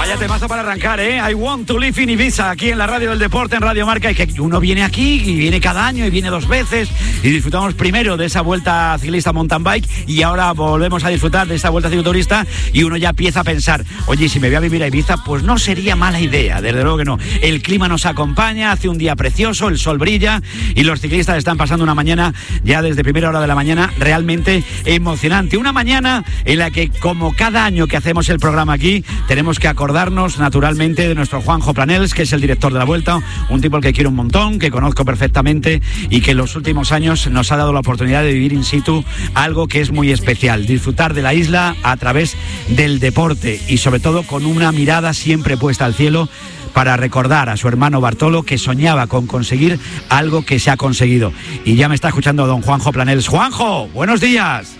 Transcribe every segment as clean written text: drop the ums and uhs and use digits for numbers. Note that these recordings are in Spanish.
Vaya temazo para arrancar, ¿eh? I want to live in Ibiza, aquí en la radio del deporte, en Radio Marca. Y que uno viene aquí, y viene cada año, y viene 2 veces. Y disfrutamos primero de esa vuelta ciclista mountain bike. Y ahora volvemos a disfrutar de esa vuelta cicloturista. Y uno ya empieza a pensar, oye, si me voy a vivir a Ibiza, pues no sería mala idea. Desde luego que no. El clima nos acompaña, hace un día precioso, el sol brilla. Y los ciclistas están pasando una mañana, ya desde primera hora de la mañana, realmente emocionante. Una mañana en la que, como cada año que hacemos el programa aquí, tenemos que acordarnos naturalmente de nuestro Juanjo Planels, que es el director de la Vuelta, un tipo al que quiero un montón, que conozco perfectamente y que en los últimos años nos ha dado la oportunidad de vivir in situ algo que es muy especial, disfrutar de la isla a través del deporte y sobre todo con una mirada siempre puesta al cielo para recordar a su hermano Bartolo, que soñaba con conseguir algo que se ha conseguido. Y ya me está escuchando don Juanjo Planels. Juanjo, buenos días.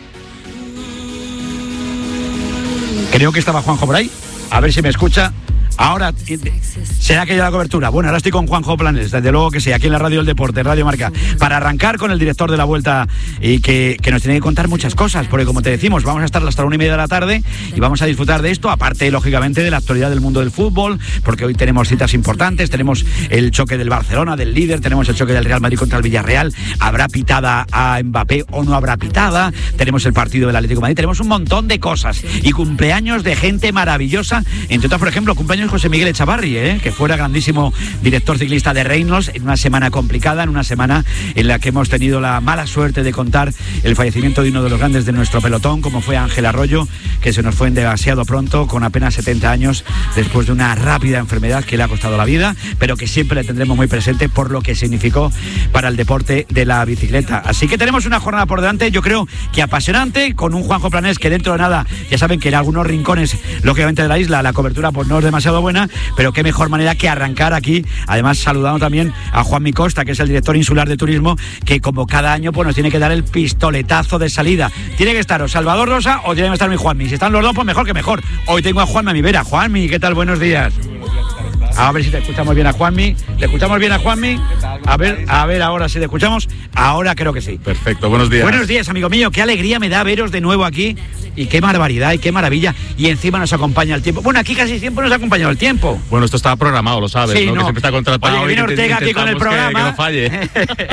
Creo que estaba Juanjo por ahí. A ver si me escucha. Ahora, ¿será que ya la cobertura? Bueno, ahora estoy con Juanjo Planels, desde luego que sí, aquí en la Radio del Deporte, Radio Marca, para arrancar con el director de la Vuelta y que nos tiene que contar muchas cosas, porque como te decimos, vamos a estar hasta la 1:30 de la tarde y vamos a disfrutar de esto, aparte, lógicamente, de la actualidad del mundo del fútbol, porque hoy tenemos citas importantes, tenemos el choque del Barcelona, del líder, tenemos el choque del Real Madrid contra el Villarreal, habrá pitada a Mbappé o no habrá pitada, tenemos el partido del Atlético de Madrid, tenemos un montón de cosas y cumpleaños de gente maravillosa, entre otras, por ejemplo, cumpleaños José Miguel Echavarri, que fuera grandísimo director ciclista de Reynolds, en una semana complicada, en una semana en la que hemos tenido la mala suerte de contar el fallecimiento de uno de los grandes de nuestro pelotón, como fue Ángel Arroyo, que se nos fue demasiado pronto, con apenas 70 años, después de una rápida enfermedad que le ha costado la vida, pero que siempre le tendremos muy presente por lo que significó para el deporte de la bicicleta. Así que tenemos una jornada por delante, yo creo que apasionante, con un Juanjo Planels que dentro de nada, ya saben que en algunos rincones, lógicamente de la isla, la cobertura pues no es demasiado buena, pero qué mejor manera que arrancar aquí, además saludando también a Juanmi Costa, que es el director insular de turismo, que como cada año pues nos tiene que dar el pistoletazo de salida. Tiene que estar o Salvador Rosa o tiene que estar mi Juanmi. Si están los dos, pues mejor que mejor. Hoy tengo a Juanmi a mi vera. Juanmi, ¿qué tal? Buenos días. A ver si te escuchamos bien a Juanmi. ¿Le escuchamos bien a Juanmi? A ver ahora si te escuchamos. Ahora creo que sí. Perfecto, buenos días. Buenos días, amigo mío. Qué alegría me da veros de nuevo aquí. Y qué barbaridad y qué maravilla. Y encima nos acompaña el tiempo. Bueno, aquí casi siempre nos ha acompañado el tiempo. Bueno, esto estaba programado, lo sabes, sí, ¿no? Que siempre está contratado. Oye, viene Ortega aquí con el programa. Que no falle.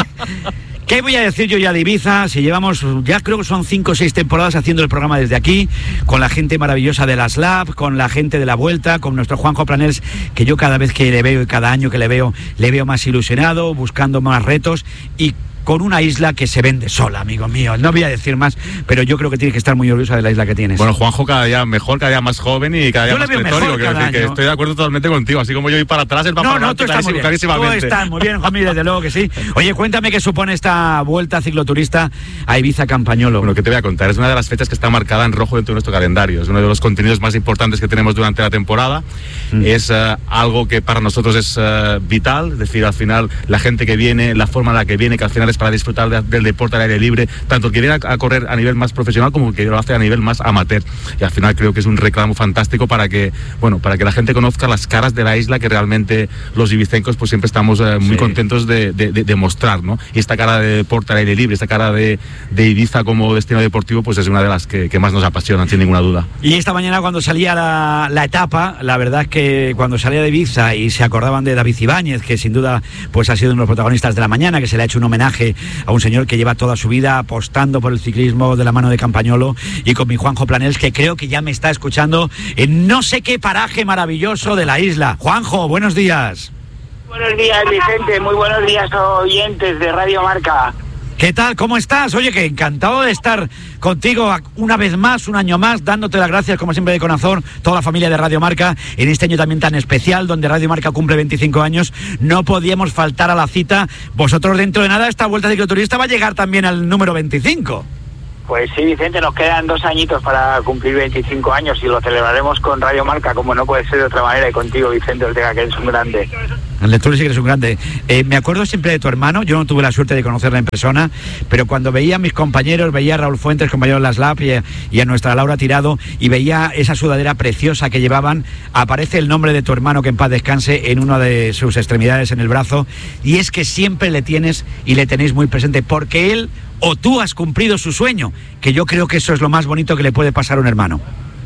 ¿Qué voy a decir yo ya de Ibiza? Si llevamos, ya creo que son 5 o 6 temporadas haciendo el programa desde aquí, con la gente maravillosa de las Lab, con la gente de la Vuelta, con nuestro Juanjo Planels, que yo cada vez que le veo y cada año que le veo más ilusionado, buscando más retos y con una isla que se vende sola, amigo mío. No voy a decir más, pero yo creo que tienes que estar muy orgulloso de la isla que tienes. Bueno, Juanjo cada día mejor, cada día más joven y cada día más pletórico. Quiero decir que estoy de acuerdo totalmente contigo. Así como yo voy para atrás, él va para adelante clarísimamente. Tú estás muy bien, Juanmi, desde luego que sí. Oye, cuéntame qué supone esta vuelta cicloturista a Ibiza Campañolo. Bueno, ¿qué te voy a contar? Es una de las fechas que está marcada en rojo dentro de nuestro calendario. Es uno de los contenidos más importantes que tenemos durante la temporada. Es algo que para nosotros es vital. Es decir, al final, la gente que viene, la forma en la que viene, que al final es para disfrutar del deporte al aire libre, tanto el que viene a correr a nivel más profesional como el que lo hace a nivel más amateur. Y al final creo que es un reclamo fantástico para que la gente conozca las caras de la isla que realmente los ibicencos pues siempre estamos muy contentos de mostrar, ¿no? Y esta cara de deporte al aire libre, esta cara de Ibiza como destino deportivo, pues es una de las que más nos apasionan, sin ninguna duda. Y esta mañana cuando salía la etapa, la verdad es que cuando salía de Ibiza y se acordaban de David Ibáñez, que sin duda pues ha sido uno de los protagonistas de la mañana, que se le ha hecho un homenaje a un señor que lleva toda su vida apostando por el ciclismo de la mano de Campañolo, y con mi Juanjo Planels, que creo que ya me está escuchando en no sé qué paraje maravilloso de la isla. Juanjo, buenos días. Buenos días, Vicente, muy buenos días, oyentes de Radio Marca. ¿Qué tal? ¿Cómo estás? Oye, que encantado de estar contigo una vez más, un año más, dándote las gracias, como siempre, de corazón, toda la familia de Radio Marca, en este año también tan especial, donde Radio Marca cumple 25 años. No podíamos faltar a la cita. Vosotros, dentro de nada, esta vuelta cicloturista va a llegar también al número 25. Pues sí, Vicente, nos quedan 2 añitos para cumplir 25 años y lo celebraremos con Radio Marca, como no puede ser de otra manera, y contigo, Vicente Ortega, que eres un grande. Tú sí que eres un grande. Me acuerdo siempre de tu hermano. Yo no tuve la suerte de conocerla en persona, pero cuando veía a mis compañeros, veía a Raúl Fuentes, compañero de las LAP, y a nuestra Laura Tirado, y veía esa sudadera preciosa que llevaban, aparece el nombre de tu hermano, que en paz descanse, en una de sus extremidades en el brazo, y es que siempre le tienes y le tenéis muy presente, porque él o tú has cumplido su sueño, que yo creo que eso es lo más bonito que le puede pasar a un hermano.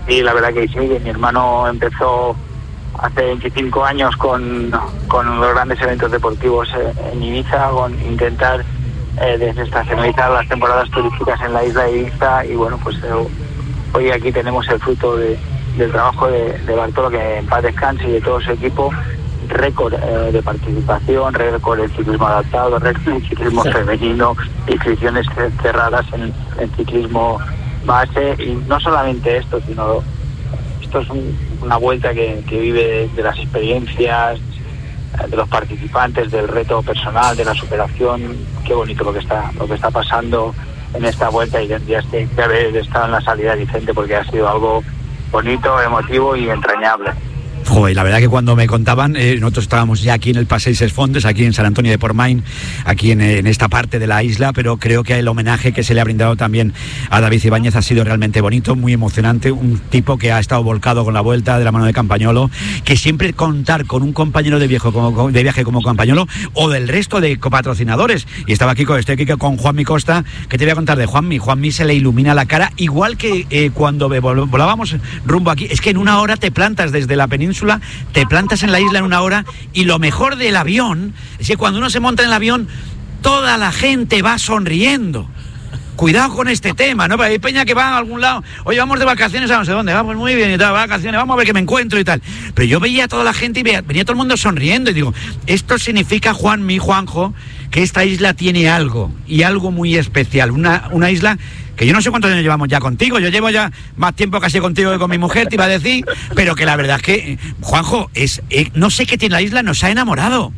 Sí, la verdad que sí, mi hermano empezó hace 25 años con los grandes eventos deportivos en Ibiza, con intentar desestacionalizar las temporadas turísticas en la isla de Ibiza, y bueno, pues hoy aquí tenemos el fruto del trabajo de Bartolo, que en paz descanse, y de todo su equipo. Récord de participación, récord de ciclismo adaptado, récord de ciclismo femenino, inscripciones cerradas en ciclismo base, y no solamente esto, sino esto es una vuelta que vive de las experiencias de los participantes, del reto personal, de la superación. Qué bonito lo que está pasando en esta vuelta, y tendrías que haber estado en la salida, Vicente, porque ha sido algo bonito, emotivo y entrañable. Joder, la verdad que cuando me contaban, nosotros estábamos ya aquí en el Passeig Ses Fondes, aquí en San Antonio de Portmany, aquí en esta parte de la isla, pero creo que el homenaje que se le ha brindado también a David Ibáñez ha sido realmente bonito, muy emocionante, un tipo que ha estado volcado con la vuelta de la mano de Campagnolo, que siempre contar con un compañero de viaje como Campagnolo, o del resto de copatrocinadores, y estoy aquí con Juanmi Costa, que te voy a contar de Juanmi se le ilumina la cara, igual que cuando volábamos rumbo aquí, es que en una hora te plantas desde la península, te plantas en la isla en una hora, y lo mejor del avión es que cuando uno se monta en el avión, toda la gente va sonriendo. Cuidado con este tema, ¿no? Porque hay peña que va a algún lado, oye, vamos de vacaciones a no sé dónde, vamos muy bien y tal, vacaciones, vamos a ver qué me encuentro y tal. Pero yo veía a toda la gente y venía todo el mundo sonriendo, y digo, esto significa, Juanjo, que esta isla tiene algo, y algo muy especial, una isla que yo no sé cuántos años llevamos ya contigo, yo llevo ya más tiempo casi contigo que con mi mujer, te iba a decir, pero que la verdad es que, Juanjo, no sé qué tiene la isla, nos ha enamorado.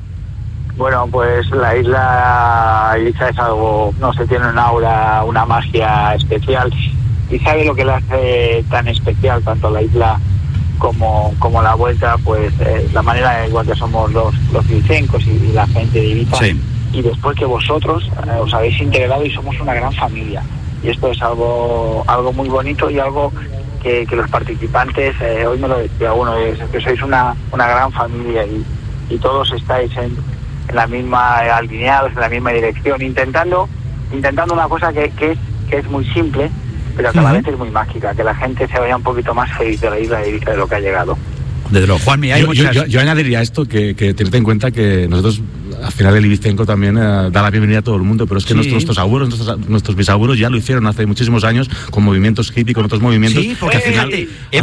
Bueno, pues la isla Ibiza es algo, no sé, tiene un aura, una magia especial, y sabe lo que le hace tan especial tanto la isla como la vuelta, pues la manera, igual que somos los ibicencos y la gente de Ibiza, sí. Y después que vosotros os habéis integrado y somos una gran familia, y esto es algo muy bonito, y algo que los participantes, hoy me lo decía uno, es que sois una gran familia, y todos estáis en la misma, alineados en la misma dirección, intentando una cosa que es muy simple, pero que a la vez es muy mágica, que la gente se vaya un poquito más feliz de la isla de Ibiza de lo que ha llegado. Desde luego, Juanmi, hay muchas... yo añadiría esto, que tened en cuenta que nosotros, al final el ibicenco también da la bienvenida a todo el mundo, pero es que nuestros abuelos, nuestros bisabuelos ya lo hicieron hace muchísimos años con movimientos hippie, con otros movimientos, porque al final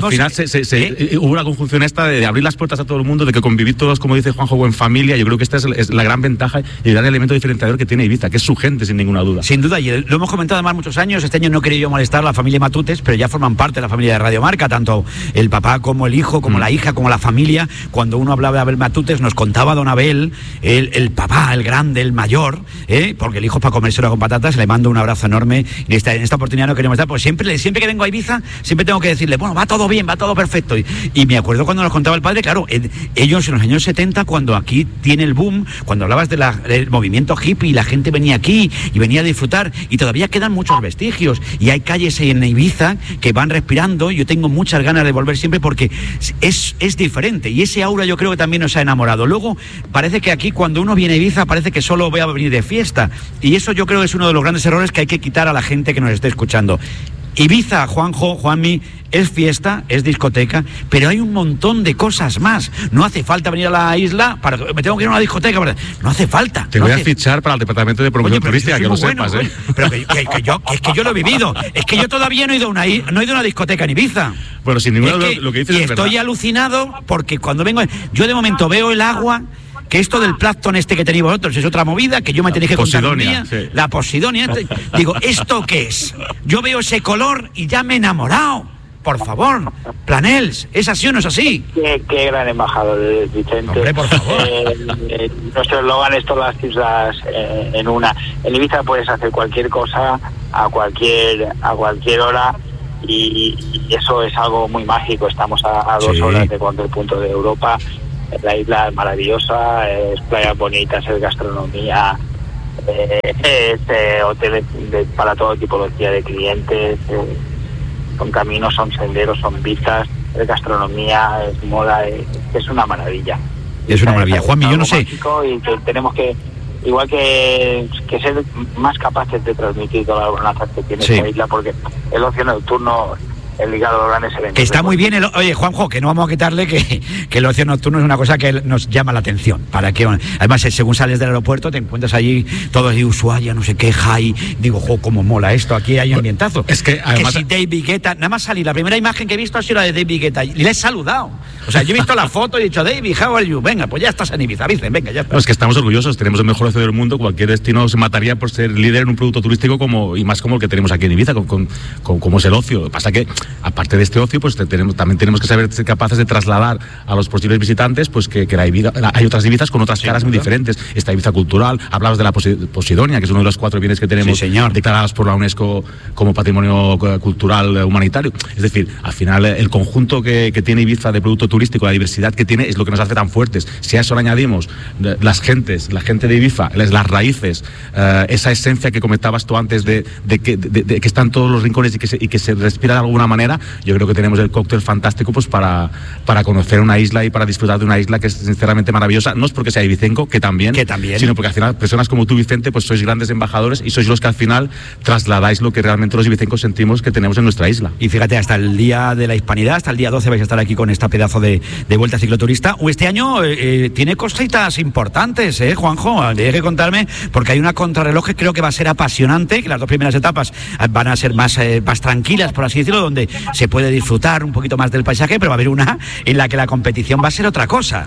hubo una conjunción esta de abrir las puertas a todo el mundo, de que convivir todos, como dice Juanjo, en familia. Yo creo que esta es la gran ventaja y el gran elemento diferenciador que tiene Ibiza, que es su gente, sin ninguna duda. Sin duda, y lo hemos comentado además muchos años. Este año no he querido molestar a la familia Matutes, pero ya forman parte de la familia de Radio Marca, tanto el papá como el hijo, como la hija, como la familia. Cuando uno hablaba de Abel Matutes, nos contaba don Abel, el papá, el grande, el mayor, porque el hijo es para comérselo con patatas. Le mando un abrazo enorme, y en esta oportunidad no queremos estar, pues siempre que vengo a Ibiza, siempre tengo que decirle, bueno, va todo bien, va todo perfecto. Y me acuerdo cuando nos contaba el padre, claro, ellos en los años 70, cuando aquí tiene el boom, cuando hablabas del movimiento hippie, y la gente venía aquí y venía a disfrutar, y todavía quedan muchos vestigios, y hay calles en Ibiza que van respirando. Yo tengo muchas ganas de volver siempre, porque es diferente, y ese aura yo creo que también nos ha enamorado. Luego parece que aquí, cuando uno viene a Ibiza, parece que solo voy a venir de fiesta, y eso yo creo que es uno de los grandes errores que hay que quitar a la gente que nos esté escuchando. Ibiza, Juanmi, es fiesta, es discoteca, pero hay un montón de cosas más. No hace falta venir a la isla para me tengo que ir a una discoteca, no hace falta. Te voy a fichar para el departamento de promoción turística, que lo sepas, Pero que yo lo he vivido. Es que yo todavía no he ido a una discoteca en Ibiza. Bueno, sin ninguna duda, lo que dices es verdad. Estoy alucinado, porque cuando vengo, yo de momento veo el agua, que esto del plancton que tenéis vosotros es otra movida que yo me tenéis que contar un día. Sí. La Posidonia. Digo, ¿esto qué es? Yo veo ese color y ya me he enamorado. Por favor, Planels, ¿es así o no es así? Qué gran embajador, Vicente. Hombre, por favor. Nuestro eslogan es todas las islas en una. En Ibiza puedes hacer cualquier cosa a cualquier hora, y eso es algo muy mágico. Estamos a 2 horas de cualquier punto de Europa. La isla es maravillosa, es playas bonitas, es gastronomía, es hoteles para todo tipología de clientes, son caminos, son senderos, son vistas, es gastronomía, es moda, es una maravilla. Es una maravilla. Juanmi, yo no sé. Y que tenemos que, igual que ser más capaces de transmitir toda la bonanza que tiene esta isla, porque el ocio nocturno ligado a los grandes eventos. Que está muy bien, oye, Juanjo, que no vamos a quitarle que el ocio nocturno es una cosa que nos llama la atención. Para que, además, según sales del aeropuerto, te encuentras allí todos de Ushuaia, no sé qué, Jai, digo, cómo mola esto, aquí hay ambientazo. Es que además, si David Guetta, nada más salí, la primera imagen que he visto ha sido la de David Guetta, y le he saludado. O sea, yo he visto la foto y he dicho, David, how are you? Venga, pues ya estás en Ibiza, dicen, venga, ya está. No, es que estamos orgullosos, tenemos el mejor ocio del mundo, cualquier destino se mataría por ser líder en un producto turístico y más como el que tenemos aquí en Ibiza, como es el ocio. Lo que pasa que, aparte de este ocio, pues también tenemos que ser capaces de trasladar a los posibles visitantes, pues que hay otras Ibizas con otras caras muy diferentes. Esta Ibiza cultural, hablabas de la Posidonia, que es uno de los 4 bienes que tenemos declarados por la UNESCO como patrimonio cultural humanitario. Es decir, al final el conjunto que tiene Ibiza de producto turístico, la diversidad que tiene, es lo que nos hace tan fuertes. Si a eso le añadimos la gente de Ibiza, las raíces, esa esencia que comentabas tú antes de que están todos los rincones y que se respira de alguna manera, yo creo que tenemos el cóctel fantástico pues para conocer una isla y para disfrutar de una isla que es sinceramente maravillosa. No es porque sea ibicenco, que también, sino porque al final personas como tú, Vicente, pues sois grandes embajadores y sois los que al final trasladáis lo que realmente los ibicencos sentimos que tenemos en nuestra isla. Y fíjate, hasta el día de la Hispanidad, hasta el día 12 vais a estar aquí con esta pedazo de Vuelta Cicloturista. Este año tiene cositas importantes, Juanjo, tienes que contarme, porque hay una contrarreloj que creo que va a ser apasionante, que las 2 primeras etapas van a ser más tranquilas, por así decirlo, donde se puede disfrutar un poquito más del paisaje, pero va a haber una en la que la competición va a ser otra cosa.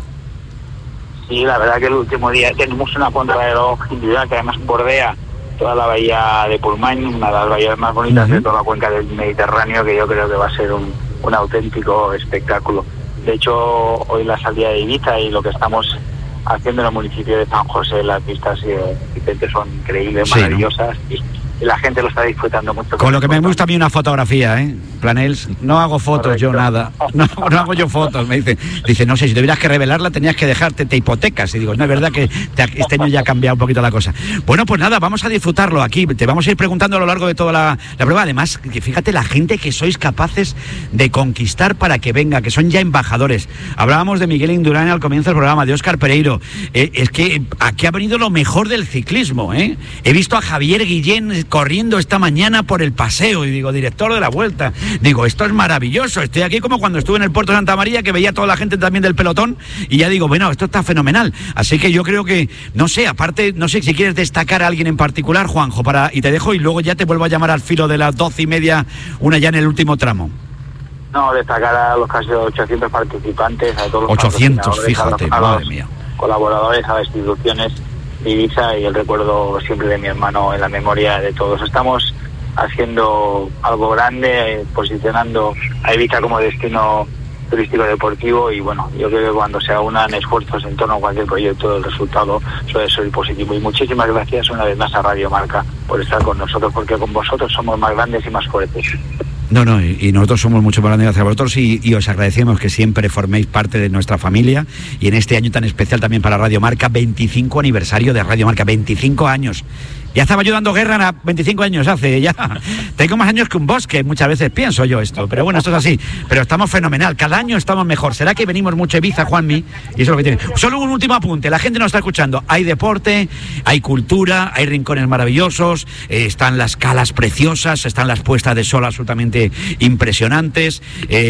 Sí, la verdad que el último día tenemos una contrarreloj individual que además bordea toda la bahía de Purmain, una de las bahías más bonitas de toda la cuenca del Mediterráneo, que yo creo que va a ser un auténtico espectáculo. De hecho, hoy la salida de Ibiza y lo que estamos haciendo en el municipio de San José, las vistas Vicente, son increíbles, maravillosas, y la gente lo está disfrutando mucho. Con lo que me gusta a mí una fotografía, Planels, no hago fotos. Correcto. Yo nada, no hago yo fotos, me dice, no sé, si tuvieras que revelarla tenías que dejarte, te hipotecas, y digo, no, es verdad que este año ya ha cambiado un poquito la cosa. Bueno, pues nada, vamos a disfrutarlo aquí, te vamos a ir preguntando a lo largo de toda la prueba, además, que fíjate la gente que sois capaces de conquistar para que venga, que son ya embajadores. Hablábamos de Miguel Indurain al comienzo del programa, de Óscar Pereiro, es que aquí ha venido lo mejor del ciclismo, He visto a Javier Guillén corriendo esta mañana por el paseo, y digo, director de la Vuelta, digo, esto es maravilloso, estoy aquí como cuando estuve en el puerto de Santa María, que veía a toda la gente también del pelotón, y ya digo, bueno, esto está fenomenal. Así que yo creo que, no sé, aparte, no sé si quieres destacar a alguien en particular, Juanjo, y te dejo y luego ya te vuelvo a llamar al filo de las 12:30, una ya en el último tramo. No, destacar a los casi 800 participantes, a todos los 800, fíjate, madre mía, colaboradores, a las instituciones de Ibiza, y el recuerdo siempre de mi hermano en la memoria de todos. Estamos haciendo algo grande, posicionando a Ibiza como destino turístico deportivo, y bueno, yo creo que cuando se unan esfuerzos en torno a cualquier proyecto, el resultado suele ser positivo. Y muchísimas gracias una vez más a Radio Marca por estar con nosotros, porque con vosotros somos más grandes y más fuertes. No, y nosotros somos mucho más grandes gracias a vosotros, y os agradecemos que siempre forméis parte de nuestra familia, y en este año tan especial también para Radio Marca, 25 aniversario de Radio Marca, 25 años. Ya estaba yo dando guerra a 25 años hace, ya. Tengo más años que un bosque, muchas veces pienso yo esto, pero bueno, esto es así. Pero estamos fenomenal, cada año estamos mejor. ¿Será que venimos mucho a Ibiza, Juanmi? Y eso es lo que tiene. Solo un último apunte, la gente nos está escuchando. Hay deporte, hay cultura, hay rincones maravillosos, están las calas preciosas, están las puestas de sol absolutamente impresionantes,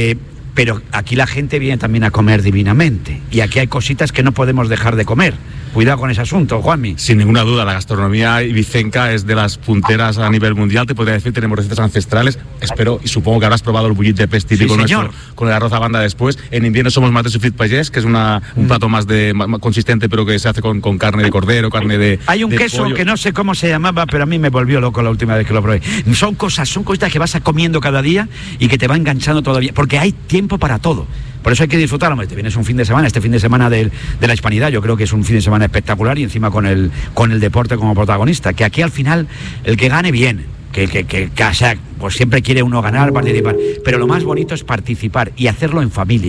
pero aquí la gente viene también a comer divinamente, y aquí hay cositas que no podemos dejar de comer. Cuidado con ese asunto, Juanmi. Sin ninguna duda, la gastronomía ibicenca es de las punteras a nivel mundial, te podría decir, tenemos recetas ancestrales, espero y supongo que habrás probado el bullit de pez típico nuestro, con el arroz a banda después. En invierno somos más de sufrit payés, que es un plato más consistente, pero que se hace con carne de cordero, carne de Hay un queso pollo, que no sé cómo se llamaba, pero a mí me volvió loco la última vez que lo probé. Son cositas que vas comiendo cada día y que te va enganchando todavía, porque hay tiempo para todo. Por eso hay que disfrutarlo. Te vienes un fin de semana, este fin de semana de la Hispanidad, yo creo que es un fin de semana espectacular, y encima con el deporte como protagonista, que aquí al final el que gane bien, que o sea, pues siempre quiere uno ganar, participar, pero lo más bonito es participar y hacerlo en familia.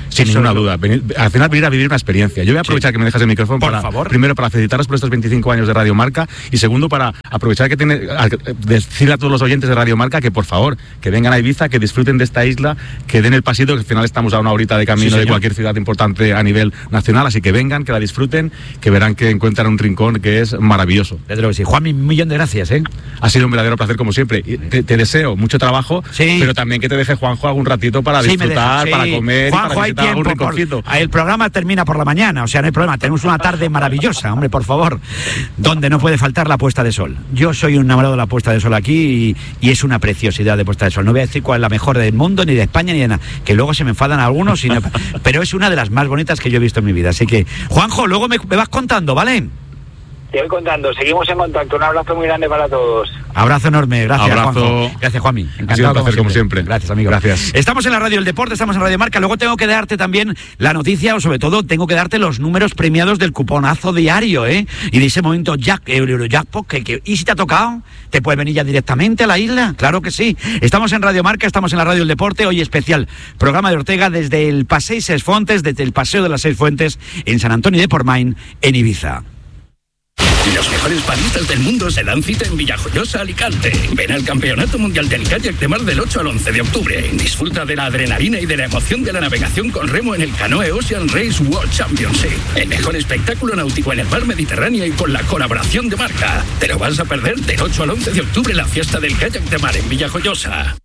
Sin ninguna duda. Al final venir a vivir una experiencia. Yo voy a aprovechar que me dejas el micrófono primero para felicitaros por estos 25 años de Radio Marca y segundo para aprovechar que decirle a todos los oyentes de Radio Marca que por favor, que vengan a Ibiza, que disfruten de esta isla, que den el pasito, que al final estamos a una horita de camino de cualquier ciudad importante a nivel nacional, así que vengan, que la disfruten, que verán que encuentran un rincón que es maravilloso. Desde luego que sí. Juanmi, un millón de gracias, ¿eh? Ha sido un verdadero placer como siempre. Te deseo mucho trabajo, pero también que te deje Juanjo algún ratito para disfrutar, para comer, Juanjo, y para visitar algún rinconcito. El programa termina por la mañana, o sea, no hay problema. Tenemos una tarde maravillosa, hombre, por favor, donde no puede faltar la puesta de sol. Yo soy un enamorado de la puesta de sol aquí y es una preciosidad de puesta de sol. No voy a decir cuál es la mejor del mundo, ni de España, ni de nada, que luego se me enfadan algunos, pero es una de las más bonitas que yo he visto en mi vida. Así que, Juanjo, luego me vas contando, ¿vale? Te voy contando, seguimos en contacto. Un abrazo muy grande para todos. Abrazo enorme, gracias, Juanjo. Gracias, Juanmi. Encantado, ha sido un placer como siempre. Gracias, amigo. Gracias. Estamos en la radio del deporte, estamos en Radio Marca. Luego tengo que darte también la noticia, o sobre todo tengo que darte los números premiados del cuponazo diario, ¿eh? Y de ese momento Eurojackpot, ¿y si te ha tocado? ¿Te puedes venir ya directamente a la isla? Claro que sí. Estamos en Radio Marca, estamos en la radio del deporte. Hoy especial programa de Ortega desde el Paseo Ses Fontes, desde el Paseo de las Seis Fuentes en San Antonio de Portmany, en Ibiza. Los mejores paddistas del mundo se dan cita en Villajoyosa, Alicante. Ven al Campeonato Mundial del Kayak de Mar del 8 al 11 de octubre. Disfruta de la adrenalina y de la emoción de la navegación con remo en el Canoe Ocean Race World Championship. El mejor espectáculo náutico en el mar Mediterráneo y con la colaboración de Marca. Te lo vas a perder del 8 al 11 de octubre la fiesta del Kayak de Mar en Villajoyosa.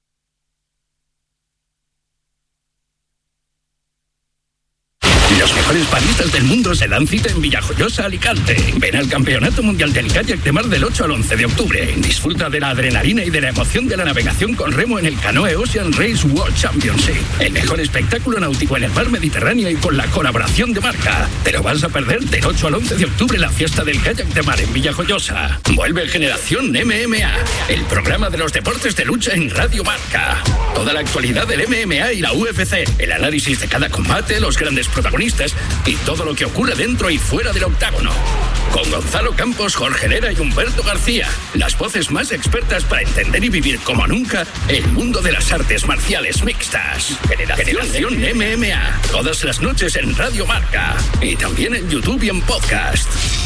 Los mejores paddistas del mundo se dan cita en Villajoyosa, Alicante. Ven al Campeonato Mundial del Kayak de Mar del 8 al 11 de octubre. Disfruta de la adrenalina y de la emoción de la navegación con remo en el Canoe Ocean Race World Championship. El mejor espectáculo náutico en el mar Mediterráneo y con la colaboración de Marca. Te lo vas a perder del 8 al 11 de octubre la fiesta del Kayak de Mar en Villajoyosa. Vuelve Generación MMA, el programa de los deportes de lucha en Radio Marca. Toda la actualidad del MMA y la UFC, el análisis de cada combate, los grandes protagonistas y todo lo que ocurre dentro y fuera del octágono. Con Gonzalo Campos, Jorge Herrera y Humberto García, las voces más expertas para entender y vivir como nunca el mundo de las artes marciales mixtas. Generación MMA, todas las noches en Radio Marca y también en YouTube y en podcast.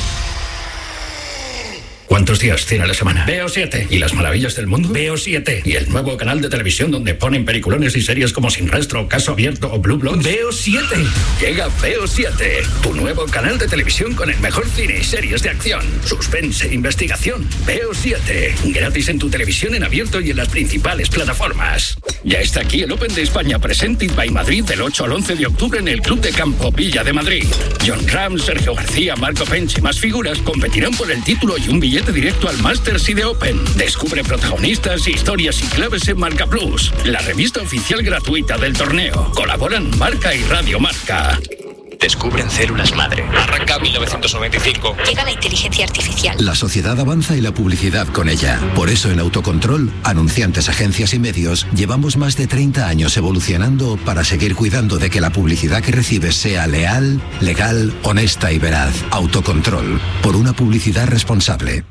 ¿Cuántos días tiene la semana? Veo 7. ¿Y las maravillas del mundo? Veo 7. ¿Y el nuevo canal de televisión donde ponen peliculones y series como Sin Rastro, Caso Abierto o Blue Bloods? Veo 7. Llega Veo 7, tu nuevo canal de televisión con el mejor cine y series de acción, suspense, investigación. Veo 7, gratis en tu televisión en abierto y en las principales plataformas. Ya está aquí el Open de España Presented by Madrid del 8 al 11 de octubre en el Club de Campo Villa de Madrid. John Ram, Sergio García, Marco Pench y más figuras competirán por el título y un billete directo al Masters y de Open. Descubre protagonistas, historias y claves en Marca Plus, la revista oficial gratuita del torneo. Colaboran Marca y Radio Marca. Descubren células madre. Arranca 1995. Llega la inteligencia artificial. La sociedad avanza y la publicidad con ella. Por eso en Autocontrol, anunciantes, agencias y medios, llevamos más de 30 años evolucionando para seguir cuidando de que la publicidad que recibes sea leal, legal, honesta y veraz. Autocontrol, por una publicidad responsable.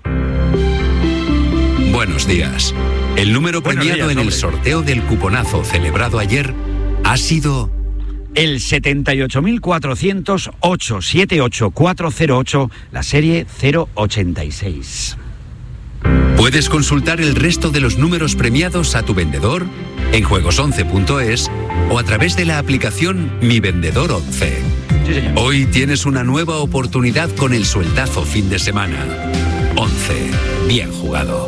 Buenos días. El número premiado en el sorteo del cuponazo celebrado ayer ha sido... el 78.408, 78408, la serie 086. Puedes consultar el resto de los números premiados a tu vendedor en juegos11.es o a través de la aplicación Mi Vendedor 11. Sí, señor. Hoy tienes una nueva oportunidad con el sueldazo fin de semana. 11. Bien jugado.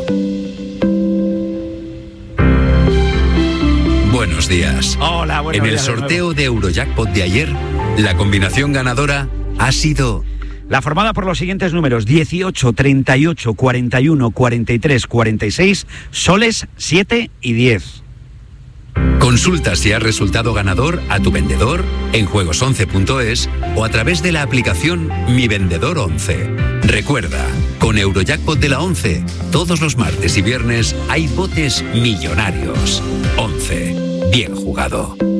Buenos días. Hola, buenos días. En el días sorteo de Eurojackpot de ayer, la combinación ganadora ha sido... la formada por los siguientes números: 18, 38, 41, 43, 46, soles 7 y 10. Consulta si has resultado ganador a tu vendedor en juegos11.es o a través de la aplicación Mi Vendedor 11. Recuerda, con Eurojackpot de la 11, todos los martes y viernes hay botes millonarios. 11. Bien jugado.